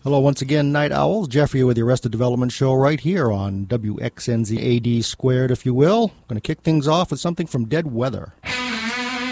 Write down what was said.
Hello once again, Night Owls. Jeffrey with the Arrested Development Show right here on WXNZ AD squared, if you will. I'm going to kick things off with something from Dead Weather.